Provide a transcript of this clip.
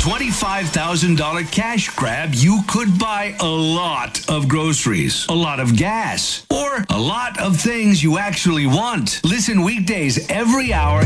$25,000 cash grab, you could buy a lot of groceries, a lot of gas, or a lot of things you actually want. Listen weekdays every hour